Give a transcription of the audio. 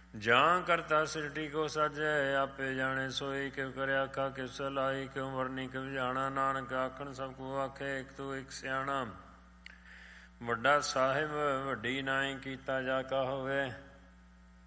ਜਾਂ ਕਰਤਾ ਸ੍ਰਿਸ਼ਟੀ ਕੋ ਸਾਜੈ, ਆਪੇ ਜਾਣੇ ਸੋਈ ਕਿਵ ਕਰਿਆ ਆਖਾ ਕਿਵ ਸਲਾਈ, ਕਿਉ ਵਰਨੀ ਕਿਵ ਜਾਣਾ। ਨਾਨਕ ਆਖਣ ਸਭ ਕੋ ਆਖੇ, ਇਕ ਤੂੰ ਇਕ ਸਿਆਣਾ। ਵੱਡਾ ਸਾਹਿਬ ਵੱਡੀ ਨਾਈ ਕੀਤਾ ਜਾ ਕਾ ਹੋਵੇ,